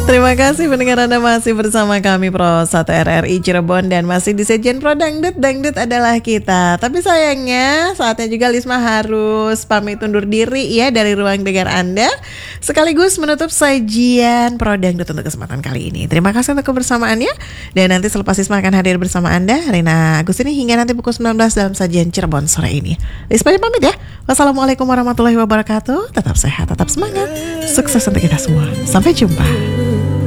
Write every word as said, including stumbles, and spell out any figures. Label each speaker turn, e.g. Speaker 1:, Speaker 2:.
Speaker 1: Terima kasih pendengar Anda masih bersama kami Pro satu R R I Cirebon dan masih di Sejen Pro Dangdut. Dangdut adalah kita. Tapi sayangnya saatnya juga Lisma harus pamit undur diri ya dari ruang dengar Anda. Sekaligus menutup sajian Pro Dangdut untuk kesempatan kali ini. Terima kasih untuk kebersamaannya. Dan nanti selepas Lisma akan hadir bersama Anda Rina Agustini hingga nanti pukul sembilan belas dalam sajian Cirebon sore ini. Lisma pamit ya. Wassalamualaikum warahmatullahi wabarakatuh. Tetap sehat, tetap semangat. Sukses untuk kita semua. Sampai jumpa.